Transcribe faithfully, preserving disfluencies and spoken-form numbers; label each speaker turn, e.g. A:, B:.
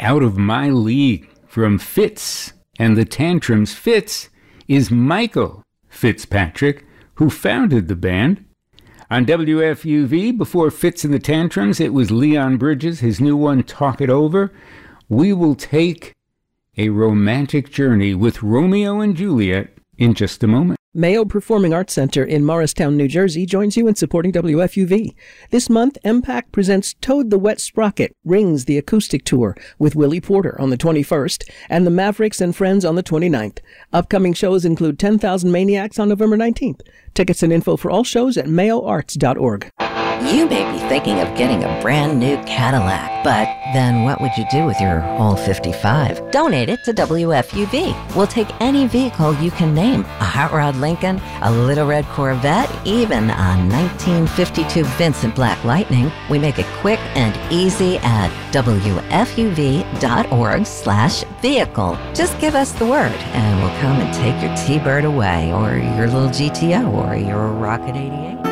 A: Out of My League from Fitz and the Tantrums. Fitz is Michael Fitzpatrick, who founded the band. On W F U V, before Fitz and the Tantrums, it was Leon Bridges, his new one, Talk It Over. We will take a romantic journey with Romeo and Juliet in just a moment.
B: Mayo Performing Arts Center in Morristown, New Jersey joins you in supporting W F U V. This month, M PAC presents Toad the Wet Sprocket, Rings the Acoustic Tour with Willie Porter on the twenty-first and the Mavericks and Friends on the twenty-ninth. Upcoming shows include ten thousand Maniacs on November nineteenth. Tickets and info for all shows at mayo arts dot org.
C: You may be thinking of getting a brand new Cadillac, but then what would you do with your old fifty-five? Donate it to W F U V. We'll take any vehicle you can name. A hot rod Lincoln, a little red Corvette, even a nineteen fifty-two Vincent Black Lightning. We make it quick and easy at W F U V dot org slash vehicle. Just give us the word and we'll come and take your T-Bird away, or your little G T O, or your Rocket eighty-eight.